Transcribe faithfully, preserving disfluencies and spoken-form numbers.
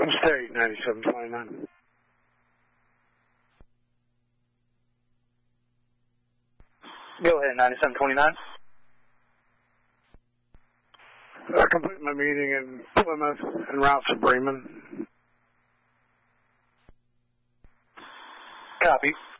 State ninety-seven twenty-nine. Go ahead, ninety-seven twenty-nine. I complete my meeting in Plymouth en route to Bremen. Copy.